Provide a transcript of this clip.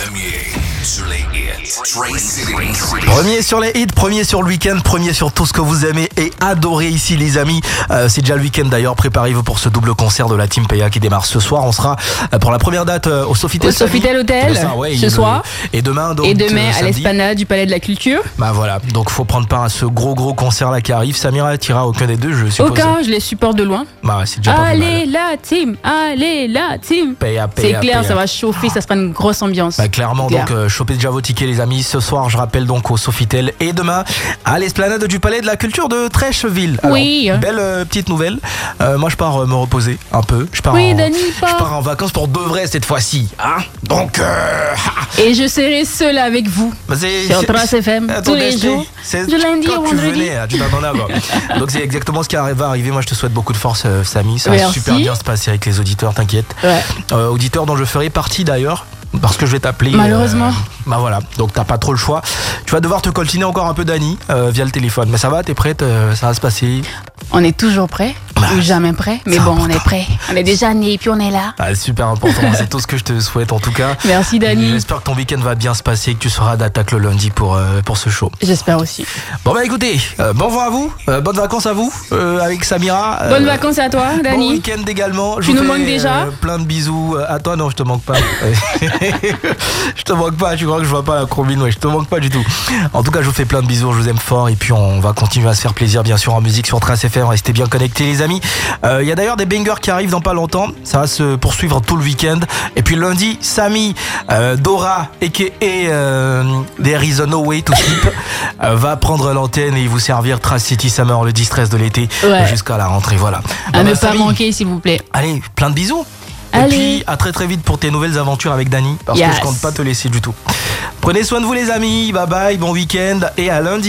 Premier sur les hits. Trace Premier sur les hits, premier sur le week-end, premier sur tout ce que vous aimez et adorez ici les amis. C'est déjà le week-end d'ailleurs, préparez-vous pour ce double concert de la Team Paya qui démarre ce soir. On sera pour la première date au Sofitel. Au Sofitel Hôtel, ce soir. Et demain donc. Et demain à samedi. l'Esplanade du Palais de la Culture. Bah voilà, donc faut prendre part à ce gros concert là qui arrive. Samira t'ira aucun des deux, je suppose. Aucun, je les supporte de loin. Bah ouais, c'est déjà pas Allez mal. la team. Paya, C'est clair, Paya. ça va chauffer, ça sera une grosse ambiance. Bah clairement, Clair. donc chopez déjà vos tickets les amis. Ce soir, je rappelle donc au Sofitel et demain à l'Esplanade du Palais de la Culture de Trècheville. Alors, Oui. Belle petite nouvelle. Moi, je pars me reposer un peu. Je pars Oui, en, Dani, je pars en vacances pour de vrai cette fois-ci. Hein, donc, Et je serai seule avec vous. bah, c'est Sur Trace FM, tous les jours, du lundi quand au tu vendredi. venais, tu t'en as, quoi. Donc c'est exactement ce qui va arriver. Moi, je te souhaite beaucoup de force, Samy. Ça va Merci. super bien se passer avec les auditeurs, t'inquiète. Ouais. Auditeurs dont je ferai partie d'ailleurs. Parce que je vais t'appeler. Malheureusement. Bah voilà, donc t'as pas trop le choix. Tu vas devoir te coltiner encore un peu Dani via le téléphone. Mais ça va, t'es prête, ça va se passer. On est toujours prêt ou jamais prêt. Mais c'est bon, on important. est prêt. On est déjà nés, puis on est là. Ah, super important, c'est tout ce que je te souhaite en tout cas. Merci Dani. J'espère que ton week-end va bien se passer, que tu seras d'attaque le lundi pour ce show. J'espère aussi. Bon bah écoutez, bon vent à vous, bonnes vacances à vous avec Samira. Bonnes vacances à toi, Bon Dani. week-end également. Je Tu vous nous fais, manques déjà plein de bisous. À toi non, je te manque pas. Je te manque pas, tu crois que je vois pas la combine, ouais, je te manque pas du tout. En tout cas, je vous fais plein de bisous, je vous aime fort et puis on va continuer à se faire plaisir bien sûr en musique sur Trace FM. Restez bien connectés les amis. Il y a d'ailleurs des bangers qui arrivent dans pas longtemps. Ça va se poursuivre tout le week-end. Et puis lundi, Samy, Dora et There is no way to sleep va prendre l'antenne et vous servir Trace City Summer, le distress de l'été Ouais. jusqu'à la rentrée. Voilà. À Bon, ne bah, pas Samy, manquer, s'il vous plaît. allez, plein de bisous. Et Allez. puis à très vite pour tes nouvelles aventures avec Dani parce que Yes. je compte pas te laisser du tout. Prenez soin de vous les amis, bye bye, bon week-end et à lundi.